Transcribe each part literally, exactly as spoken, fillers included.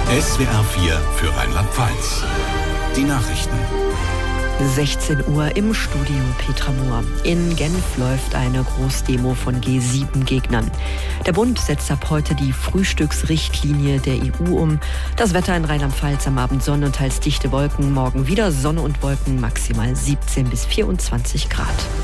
S W R vier für Rheinland-Pfalz. Die Nachrichten. sechzehn Uhr im Studio Petra Mohr. In Genf läuft eine Großdemo von G sieben Gegnern. Der Bund setzt ab heute die Frühstücksrichtlinie der E U um. Das Wetter in Rheinland-Pfalz: am Abend Sonne und teils dichte Wolken. Morgen wieder Sonne und Wolken, maximal siebzehn bis vierundzwanzig Grad.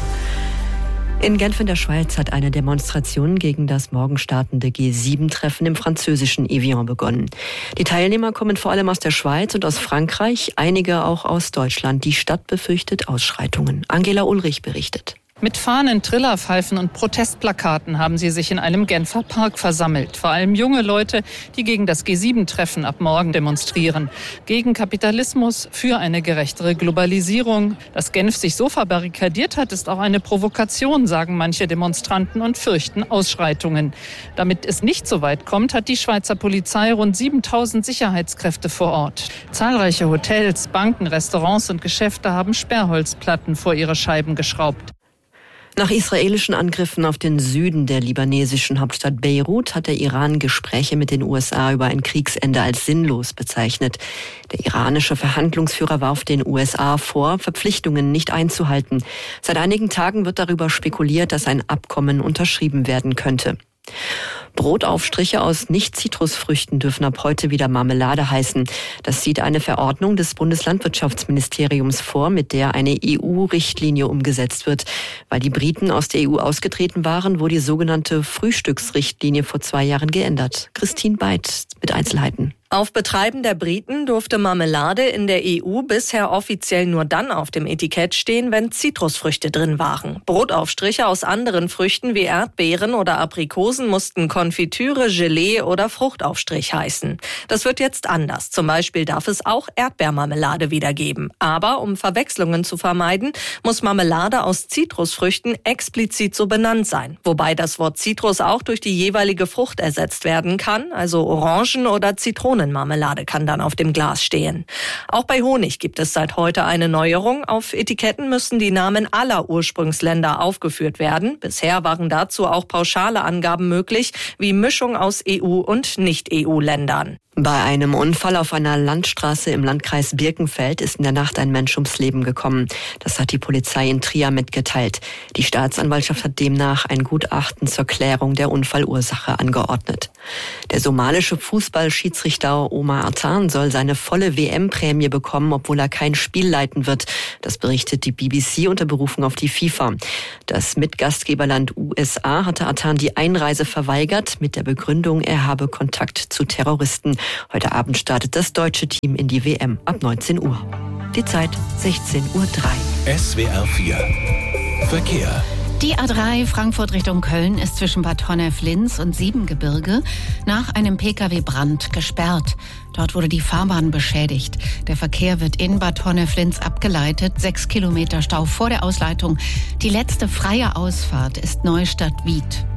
In Genf in der Schweiz hat eine Demonstration gegen das morgen startende G sieben Treffen im französischen Evian begonnen. Die Teilnehmer kommen vor allem aus der Schweiz und aus Frankreich, einige auch aus Deutschland. Die Stadt befürchtet Ausschreitungen. Angela Ulrich berichtet. Mit Fahnen, Trillerpfeifen und Protestplakaten haben sie sich in einem Genfer Park versammelt. Vor allem junge Leute, die gegen das G sieben Treffen ab morgen demonstrieren. Gegen Kapitalismus, für eine gerechtere Globalisierung. Dass Genf sich so verbarrikadiert hat, ist auch eine Provokation, sagen manche Demonstranten und fürchten Ausschreitungen. Damit es nicht so weit kommt, hat die Schweizer Polizei rund siebentausend Sicherheitskräfte vor Ort. Zahlreiche Hotels, Banken, Restaurants und Geschäfte haben Sperrholzplatten vor ihre Scheiben geschraubt. Nach israelischen Angriffen auf den Süden der libanesischen Hauptstadt Beirut hat der Iran Gespräche mit den U S A über ein Kriegsende als sinnlos bezeichnet. Der iranische Verhandlungsführer warf den U S A vor, Verpflichtungen nicht einzuhalten. Seit einigen Tagen wird darüber spekuliert, dass ein Abkommen unterschrieben werden könnte. Brotaufstriche aus Nicht-Zitrusfrüchten dürfen ab heute wieder Marmelade heißen. Das sieht eine Verordnung des Bundeslandwirtschaftsministeriums vor, mit der eine E U-Richtlinie umgesetzt wird. Weil die Briten aus der E U ausgetreten waren, wurde die sogenannte Frühstücksrichtlinie vor zwei Jahren geändert. Christine Beit mit Einzelheiten. Auf Betreiben der Briten durfte Marmelade in der E U bisher offiziell nur dann auf dem Etikett stehen, wenn Zitrusfrüchte drin waren. Brotaufstriche aus anderen Früchten wie Erdbeeren oder Aprikosen mussten Konfitüre, Gelee oder Fruchtaufstrich heißen. Das wird jetzt anders. Zum Beispiel darf es auch Erdbeermarmelade wieder geben. Aber um Verwechslungen zu vermeiden, muss Marmelade aus Zitrusfrüchten explizit so benannt sein. Wobei das Wort Zitrus auch durch die jeweilige Frucht ersetzt werden kann, also Orangen- oder Zitronen. Marmelade kann dann auf dem Glas stehen. Auch bei Honig gibt es seit heute eine Neuerung. Auf Etiketten müssen die Namen aller Ursprungsländer aufgeführt werden. Bisher waren dazu auch pauschale Angaben möglich, wie Mischung aus E U- und Nicht-E U-Ländern. Bei einem Unfall auf einer Landstraße im Landkreis Birkenfeld ist in der Nacht ein Mensch ums Leben gekommen. Das hat die Polizei in Trier mitgeteilt. Die Staatsanwaltschaft hat demnach ein Gutachten zur Klärung der Unfallursache angeordnet. Der somalische Fußballschiedsrichter Omar Atan soll seine volle W M-Prämie bekommen, obwohl er kein Spiel leiten wird. Das berichtet die B B C unter Berufung auf die FIFA. Das Mitgastgeberland U S A hatte Atan die Einreise verweigert mit der Begründung, er habe Kontakt zu Terroristen. Heute Abend startet das deutsche Team in die W M ab neunzehn Uhr. Die Zeit sechzehn Uhr drei. S W R vier Verkehr. Die A drei Frankfurt Richtung Köln ist zwischen Bad Honnef-Linz und Siebengebirge nach einem Pkw-Brand gesperrt. Dort wurde die Fahrbahn beschädigt. Der Verkehr wird in Bad Honnef-Linz abgeleitet. Sechs Kilometer Stau vor der Ausleitung. Die letzte freie Ausfahrt ist Neustadt-Wied.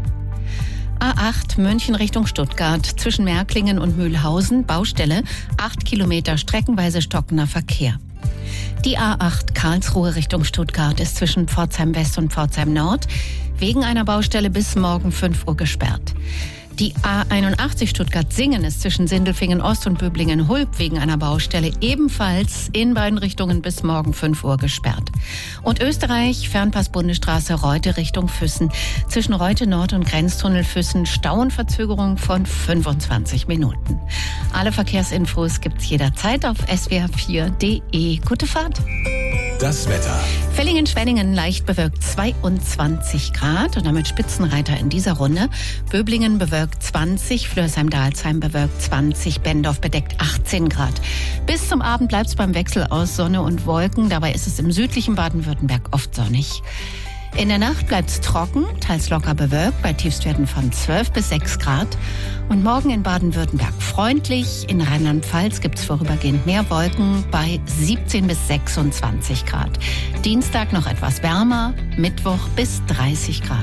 A acht München Richtung Stuttgart zwischen Märklingen und Mühlhausen, Baustelle, acht Kilometer streckenweise stockender Verkehr. Die A acht Karlsruhe Richtung Stuttgart ist zwischen Pforzheim West und Pforzheim Nord wegen einer Baustelle bis morgen fünf Uhr gesperrt. Die A einundachtzig Stuttgart-Singen ist zwischen Sindelfingen Ost und Böblingen-Hulb wegen einer Baustelle ebenfalls in beiden Richtungen bis morgen fünf Uhr gesperrt. Und Österreich, Fernpass-Bundesstraße Reute Richtung Füssen. Zwischen Reute Nord und Grenztunnel Füssen Stau und Verzögerung von fünfundzwanzig Minuten. Alle Verkehrsinfos gibt's jederzeit auf s w r vier punkt d e. Gute Fahrt! Das Wetter. Villingen-Schwenningen leicht bewölkt zweiundzwanzig Grad und damit Spitzenreiter in dieser Runde. Böblingen bewölkt zwanzig, Flörsheim-Dalsheim bewölkt zwanzig, Bendorf bedeckt achtzehn Grad. Bis zum Abend bleibt es beim Wechsel aus Sonne und Wolken. Dabei ist es im südlichen Baden-Württemberg oft sonnig. In der Nacht bleibt es trocken, teils locker bewölkt, bei Tiefstwerten von zwölf bis sechs Grad. Und morgen in Baden-Württemberg freundlich. In Rheinland-Pfalz gibt es vorübergehend mehr Wolken bei siebzehn bis sechsundzwanzig Grad. Dienstag noch etwas wärmer, Mittwoch bis dreißig Grad.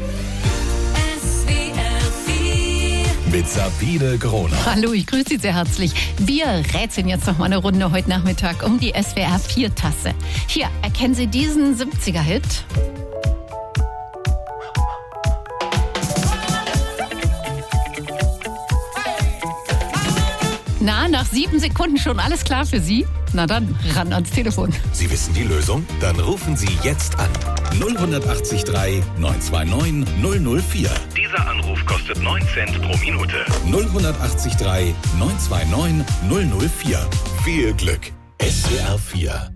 Mit Sabine Groner. Hallo, ich grüße Sie sehr herzlich. Wir rätseln jetzt noch mal eine Runde heute Nachmittag um die S W R vier Tasse. Hier, erkennen Sie diesen siebziger-Hit? Na, nach sieben Sekunden schon alles klar für Sie? Na dann, ran ans Telefon. Sie wissen die Lösung? Dann rufen Sie jetzt an. null acht drei neun zwei neun null null vier. Dieser Anruf kostet neun Cent pro Minute. null acht drei neun zwei neun null null vier. Viel Glück. S W R vier